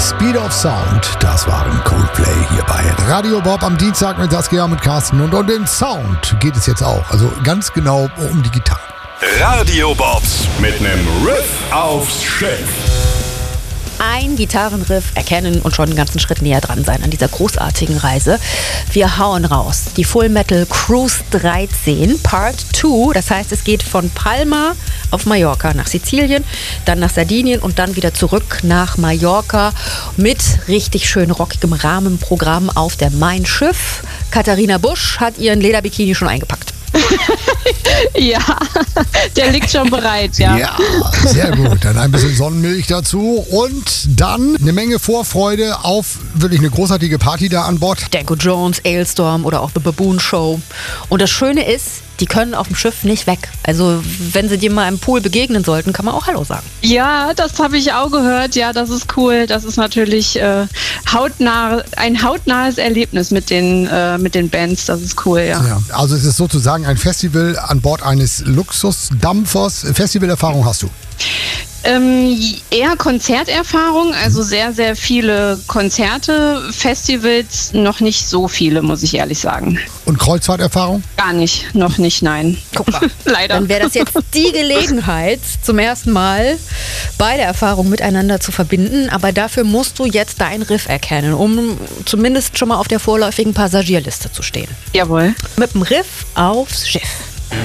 Speed of Sound, das waren Coldplay hier bei Radio Bob am Dienstag mit Saskia, mit Carsten und um den Sound geht es jetzt auch, also ganz genau um die Gitarre. Radio Bobs mit einem Riff aufs Schiff. Ein Gitarrenriff erkennen und schon einen ganzen Schritt näher dran sein an dieser großartigen Reise. Wir hauen raus. Die Full Metal Cruise 13 Part 2. Das heißt, es geht von Palma auf Mallorca nach Sizilien, dann nach Sardinien und dann wieder zurück nach Mallorca mit richtig schön rockigem Rahmenprogramm auf der Mein Schiff. Katharina Busch hat ihren Lederbikini schon eingepackt. Ja, der liegt schon bereit, ja. Ja, sehr gut. Dann ein bisschen Sonnenmilch dazu und dann eine Menge Vorfreude auf wirklich eine großartige Party da an Bord. Danko Jones, Ailstorm oder auch The Baboon Show. Und das Schöne ist, die können auf dem Schiff nicht weg. Also wenn sie dir mal im Pool begegnen sollten, kann man auch Hallo sagen. Ja, das habe ich auch gehört. Ja, das ist cool. Das ist natürlich ein hautnahes Erlebnis mit den Bands. Das ist cool, ja. Ja, also es ist sozusagen ein Festival an Bord eines Luxusdampfers. Festivalerfahrung hast du? Eher Konzerterfahrung, also sehr, sehr viele Konzerte, Festivals, noch nicht so viele, muss ich ehrlich sagen. Und Kreuzfahrterfahrung? Gar nicht, noch nicht, nein. Guck mal, Leider. dann wäre das jetzt die Gelegenheit, zum ersten Mal beide Erfahrungen miteinander zu verbinden. Aber dafür musst du jetzt dein Riff erkennen, um zumindest schon mal auf der vorläufigen Passagierliste zu stehen. Jawohl. Mit dem Riff aufs Schiff.